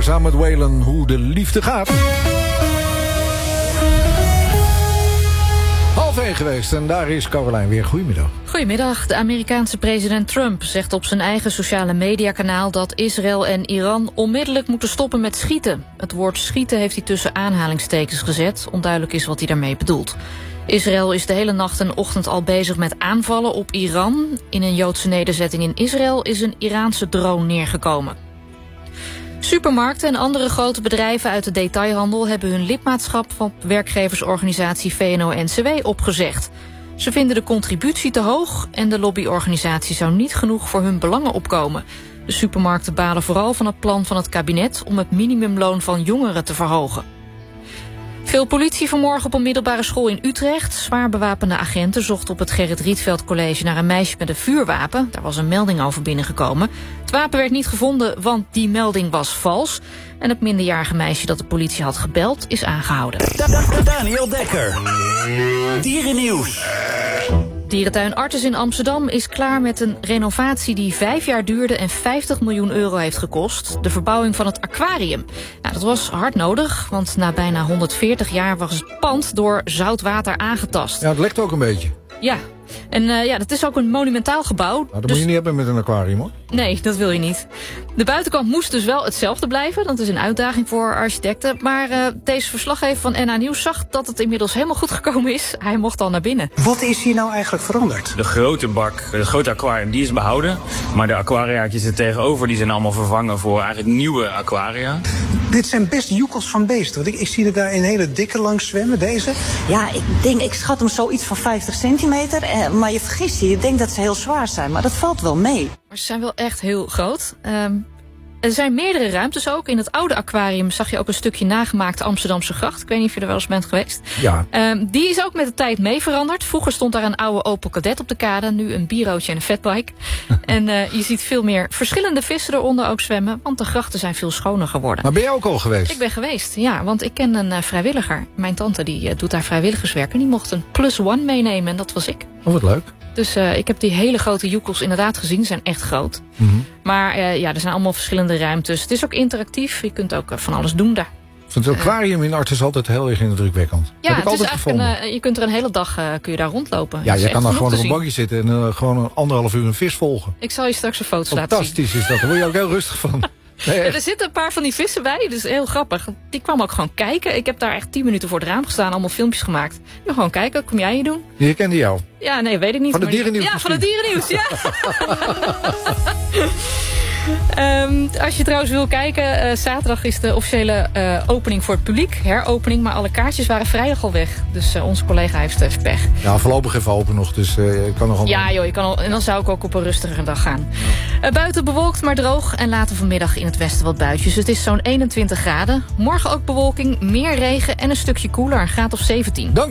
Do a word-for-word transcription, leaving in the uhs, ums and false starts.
Dekker samen met Waylon hoe de liefde gaat. Half één geweest en daar is Caroline weer. Goedemiddag. Goedemiddag. De Amerikaanse president Trump zegt op zijn eigen sociale mediakanaal dat Israël en Iran onmiddellijk moeten stoppen met schieten. Het woord schieten heeft hij tussen aanhalingstekens gezet. Onduidelijk is wat hij daarmee bedoelt. Israël is de hele nacht en ochtend al bezig met aanvallen op Iran. In een Joodse nederzetting in Israël is een Iraanse drone neergekomen. Supermarkten en andere grote bedrijven uit de detailhandel hebben hun lidmaatschap van werkgeversorganisatie V N O N C W opgezegd. Ze vinden de contributie te hoog en de lobbyorganisatie zou niet genoeg voor hun belangen opkomen. De supermarkten balen vooral van het plan van het kabinet om het minimumloon van jongeren te verhogen. Veel politie vanmorgen op een middelbare school in Utrecht. Zwaar bewapende agenten zochten op het Gerrit Rietveld College naar een meisje met een vuurwapen. Daar was een melding over binnengekomen. Het wapen werd niet gevonden, want die melding was vals. En het minderjarige meisje dat de politie had gebeld is aangehouden. Daniel Dekker. Dierennieuws. Dierentuin Artis in Amsterdam is klaar met een renovatie die vijf jaar duurde en vijftig miljoen euro heeft gekost. De verbouwing van het aquarium. Nou, dat was hard nodig, want na bijna honderdveertig jaar was het pand door zout water aangetast. Ja, het lekt ook een beetje. Ja, en uh, ja, dat is ook een monumentaal gebouw. Nou, dat dus... moet je niet hebben met een aquarium, hoor. Nee, dat wil je niet. De buitenkant moest dus wel hetzelfde blijven. Dat is een uitdaging voor architecten. Maar uh, deze verslaggever van N H Nieuws zag dat het inmiddels helemaal goed gekomen is. Hij mocht al naar binnen. Wat is hier nou eigenlijk veranderd? De grote bak, het grote aquarium, die is behouden. Maar de aquariaatjes er tegenover, die zijn allemaal vervangen voor eigenlijk nieuwe aquaria. Dit zijn best joekels van beesten. Want ik, ik zie er daar een hele dikke langs zwemmen, deze. Ja, ik denk, ik schat hem zoiets van vijftig centimeter. Eh, maar je vergist je, je denkt dat ze heel zwaar zijn. Maar dat valt wel mee. Maar ze zijn wel echt heel groot. Um, er zijn meerdere ruimtes ook. In het oude aquarium zag je ook een stukje nagemaakte Amsterdamse gracht. Ik weet niet of je er wel eens bent geweest. Ja. Um, die is ook met de tijd mee veranderd. Vroeger stond daar een oude Opel Kadett op de kade. Nu een bureautje en een fatbike. en uh, je ziet veel meer verschillende vissen eronder ook zwemmen. Want de grachten zijn veel schoner geworden. Maar ben jij ook al geweest? Ik ben geweest, ja. Want ik ken een uh, vrijwilliger. Mijn tante die uh, doet daar vrijwilligerswerk. En die mocht een plus one meenemen. En dat was ik. Oh, wat leuk. Dus uh, ik heb die hele grote joekels inderdaad gezien. Ze zijn echt groot. Mm-hmm. Maar uh, ja, er zijn allemaal verschillende ruimtes. Het is ook interactief. Je kunt ook uh, van alles doen daar. Het aquarium in Artis is altijd heel erg indrukwekkend. Ja, heb ik het altijd is gevonden. Een, uh, je kunt er een hele dag uh, kun je daar rondlopen. Ja, je kan dan gewoon op een zien. bankje zitten en uh, gewoon een anderhalf uur een vis volgen. Ik zal je straks een foto laten zien. Fantastisch is dat, daar word je ook heel rustig van. Nee, ja, er zitten een paar van die vissen bij, dus heel grappig. Die kwam ook gewoon kijken. Ik heb daar echt tien minuten voor het raam gestaan, allemaal filmpjes gemaakt. Ja, gewoon kijken, wat kom jij hier doen? Die kende jou? Ja, nee, weet ik niet. Van de maar dierennieuws Ja, misschien. van de dierennieuws, ja. Um, als je trouwens wil kijken, uh, zaterdag is de officiële uh, opening voor het publiek. Heropening, maar alle kaartjes waren vrijdag al weg. Dus uh, onze collega heeft even pech. Ja, voorlopig even open nog, dus uh, ik kan nog allemaal... Ja joh, je kan al, en dan zou ik ook op een rustigere dag gaan. Ja. Uh, buiten bewolkt, maar droog. En later vanmiddag in het westen wat buitjes. Het is zo'n eenentwintig graden. Morgen ook bewolking, meer regen en een stukje koeler. Een graad of zeventien. Dank.